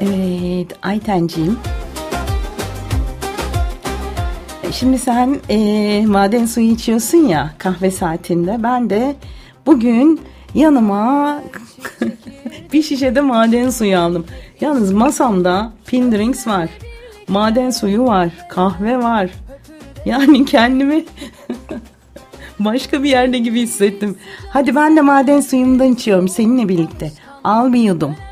Evet Aytenciğim. Şimdi sen maden suyu içiyorsun ya kahve saatinde. Ben de bugün yanıma bir şişe de maden suyu aldım. Yalnız masamda Pin Drinks var. Maden suyu var. Kahve var. Yani kendimi başka bir yerde gibi hissettim. Hadi ben de maden suyumdan içiyorum seninle birlikte. Al bir yudum.